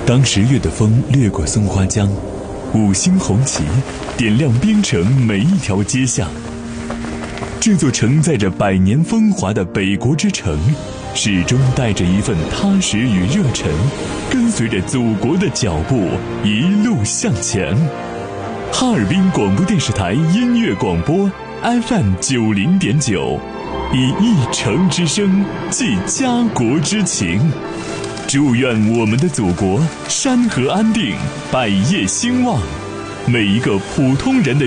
当10月的风掠过松花江，五星红旗点亮边城每一条街巷。这座承载着100年风华的北国之城，始终带着一份踏实与热忱，跟随着祖国的脚步一路向前。哈尔滨广播电视台音乐广播 FM90.9，以一城之声寄家国之情。祝愿我们的祖国山河安定，百业兴旺，每一个普通人的